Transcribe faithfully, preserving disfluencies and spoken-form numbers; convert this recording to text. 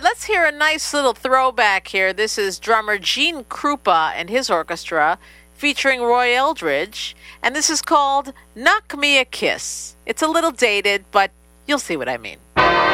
let's hear a nice little throwback here. This is drummer Gene Krupa and his orchestra featuring Roy Eldridge, and this is called Knock Me a Kiss. It's a little dated, but you'll see what I mean.